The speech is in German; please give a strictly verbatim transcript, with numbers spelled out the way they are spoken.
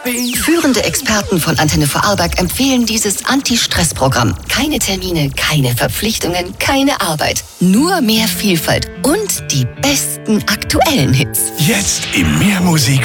happy. Führende Experten von Antenne Vorarlberg empfehlen dieses Anti-Stress-Programm. Keine Termine, keine Verpflichtungen, keine Arbeit. Nur mehr Vielfalt und die besten aktuellen Hits. Jetzt im Mehr Musik